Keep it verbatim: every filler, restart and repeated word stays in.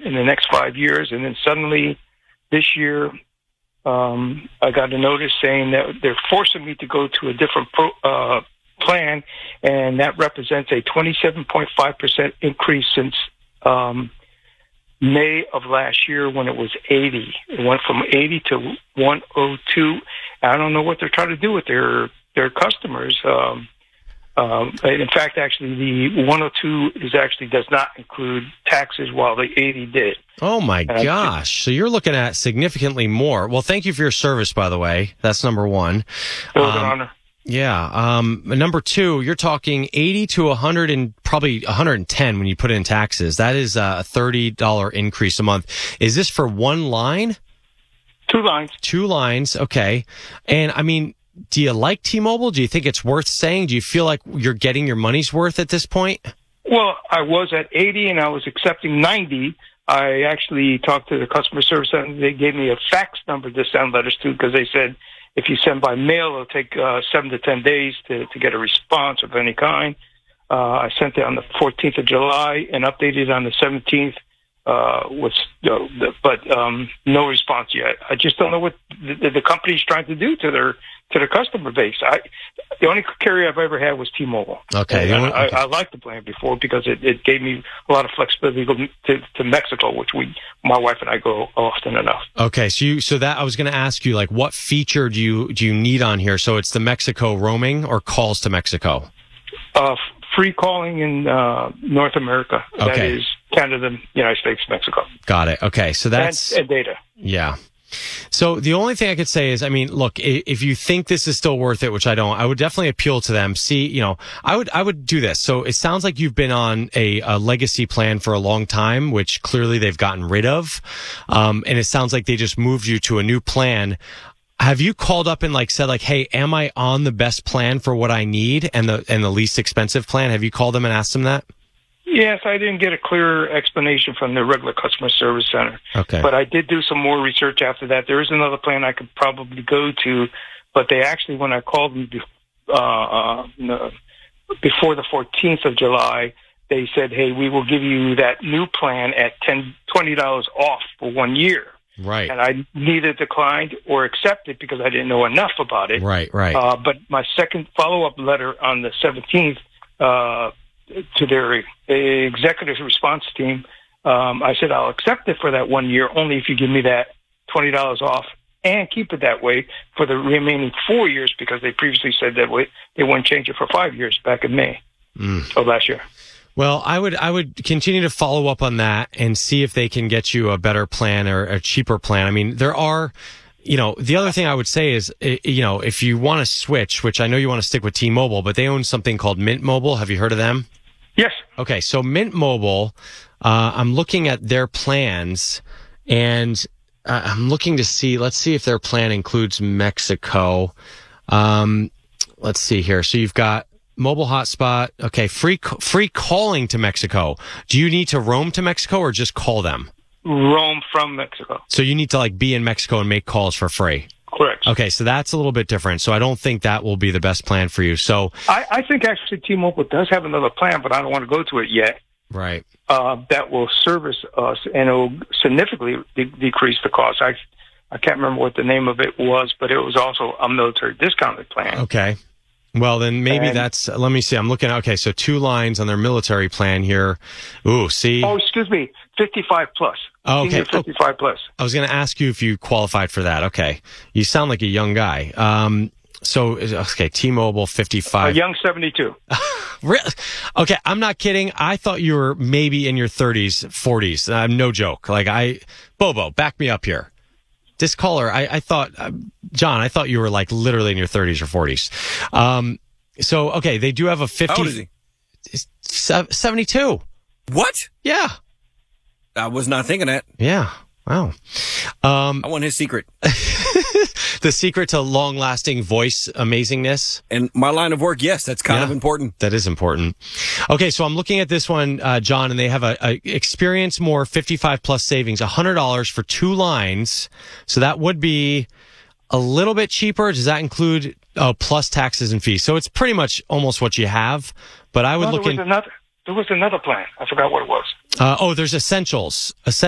in the next five years. And then suddenly this year, um, I got a notice saying that they're forcing me to go to a different pro, uh, plan, and that represents a twenty-seven point five percent increase since um, May of last year when it was eighty. It went from eighty to one oh two. I don't know what they're trying to do with their their customers. Um, um, in fact, actually, the one oh two is actually does not include taxes, while the eighty did. Oh my uh, gosh! So you're looking at significantly more. Well, thank you for your service, by the way. That's number one. It was um, an honor. Yeah. Um, number two, you're talking eighty to one hundred and probably one hundred ten when you put in taxes. That is a thirty dollars increase a month. Is this for one line? Two lines. Two lines. Okay. And I mean, do you like T-Mobile? Do you think it's worth staying? Do you feel like you're getting your money's worth at this point? Well, I was at eighty and I was accepting ninety. I actually talked to the customer service center. They gave me a fax number to send letters to because they said, if you send by mail, it'll take uh, seven to ten days to, to get a response of any kind. Uh, I sent it on the fourteenth of July and updated on the seventeenth, uh, with, uh, but um, no response yet. I just don't know what the, the company's trying to do to their to their customer base. I, the only carrier I've ever had was T-Mobile. Okay, And only, I, okay. I, I liked the plan before because it, it gave me a lot of flexibility to go to, to Mexico, which we, my wife and I go often enough. Okay, so you, so that I was going to ask you, like, what feature do you do you need on here? So it's the Mexico roaming or calls to Mexico? Uh, free calling in uh, North America. That Okay. is Canada, United States, Mexico. Got it. Okay, so that's and, and data. yeah. So the only thing I could say is, I mean, look, if you think this is still worth it, which I don't, I would definitely appeal to them. See, you know, I would, I would do this. So it sounds like you've been on a, a legacy plan for a long time, which clearly they've gotten rid of. Um, and it sounds like they just moved you to a new plan. Have you called up and like said like, hey, am I on the best plan for what I need and the, and the least expensive plan? Have you called them and asked them that? Yes, I didn't get a clear explanation from the regular customer service center. Okay. But I did do some more research after that. There is another plan I could probably go to, but they actually, when I called them uh, uh, before the fourteenth of July, they said, hey, we will give you that new plan at ten dollars, twenty dollars off for one year. Right. And I neither declined or accepted because I didn't know enough about it. Right, right. Uh, but my second follow-up letter on the seventeenth, uh, to their executive response team, um, I said, I'll accept it for that one year only if you give me that twenty dollars off and keep it that way for the remaining four years because they previously said that way they wouldn't change it for five years back in May mm. of last year. Well, I would I would continue to follow up on that and see if they can get you a better plan or a cheaper plan. I mean, there are, you know, the other thing I would say is, you know, if you want to switch, which I know you want to stick with T-Mobile, but they own something called Mint Mobile. Have you heard of them? Yes. Okay, so Mint Mobile, uh, I'm looking at their plans, and uh, I'm looking to see, let's see if their plan includes Mexico. Um, let's see here. So you've got mobile hotspot. Okay, free free calling to Mexico. Do you need to roam to Mexico or just call them? Roam from Mexico. So you need to like be in Mexico and make calls for free. Correct. Okay, so that's a little bit different. So I don't think that will be the best plan for you. So I, I think actually T-Mobile does have another plan, but I don't want to go to it yet. Right. Uh, that will service us and it will significantly de- decrease the cost. I I can't remember what the name of it was, but it was also a military discounted plan. Okay. Well, then maybe and, that's, let me see. I'm looking at, okay, so two lines on their military plan here. Ooh, see? Oh, excuse me, fifty-five plus. Oh, okay. fifty-five oh, plus. I was going to ask you if you qualified for that. Okay. You sound like a young guy. Um, so, okay, T-Mobile, fifty-five. A young seventy-two. Really? Okay, I'm not kidding. I thought you were maybe in your thirties, forties. Uh, no joke. Like, I, Bobo, back me up here. This caller, I, I thought, uh, John, I thought you were like literally in your thirties or forties. Um, so, okay, they do have a fifty. How old is he? seventy-two. What? Yeah. I was not thinking that. Yeah. Wow. Um, I want his secret. The secret to long-lasting voice amazingness. In my line of work, yes, that's kind Yeah, of important. That is important. Okay, so I'm looking at this one, uh, John, and they have a, a Experience More fifty-five plus savings, one hundred dollars for two lines. So that would be a little bit cheaper. Does that include uh, plus taxes and fees? So it's pretty much almost what you have, but I would No, look there was in. another. There was another plan. I forgot what it was. Uh, oh, there's Essentials. Essentials.